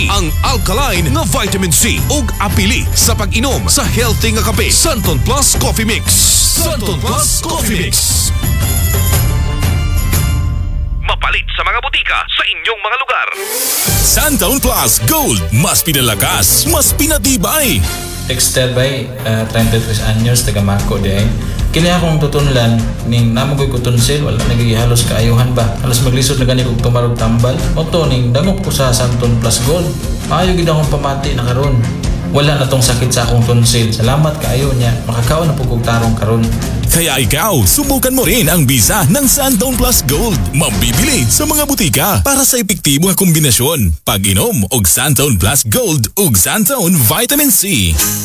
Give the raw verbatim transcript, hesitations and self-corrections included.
ang alkaline nga vitamin C ug apili sa pag-inom sa healthy nga kape. Santon Plus Coffee Mix. Santon Plus Coffee Mix. Mapalit sa mga butika sa inyong mga lugar. Santon Plus Gold. Mas pinalakas, mas pinatibay. Texted by uh, thirty-three anyos taga Mako di ay. Kini akong tutunlan ning namogoy ko tonsil wala nagihalos kaayuhan ba. Halos maglisod na gani kog tumarog tambal. Oto ning dangop ko sa Santon Plus Gold. Maayo gid akong pamati na karon. Wala na tong sakit sa akong tonsil. Salamat kaayo niya. Makakaon na pug kog tarong karon. Kaya ikaw, subukan mo rin ang bisa ng Santon Plus Gold. Mabibili sa mga butika para sa epektibo nga kombinasyon. Pag-inom og Santon Plus Gold ug Santon Vitamin C.